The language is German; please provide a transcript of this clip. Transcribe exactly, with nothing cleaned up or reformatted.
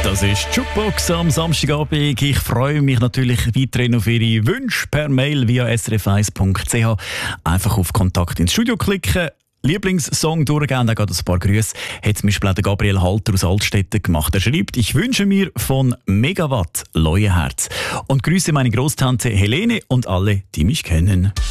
Das ist die Jukebox am Samstagabend. Ich freue mich natürlich weiterhin auf Ihre Wünsche per Mail via s r f eins punkt c h. Einfach auf Kontakt ins Studio klicken. Lieblingssong durchgehen, da geht ein paar Grüße. Hat zum Beispiel auch der Gabriel Halter aus Altstetten gemacht. Er schreibt, ich wünsche mir von Megawatt Leuenherz. Und grüße meine Großtante Helene und alle, die mich kennen.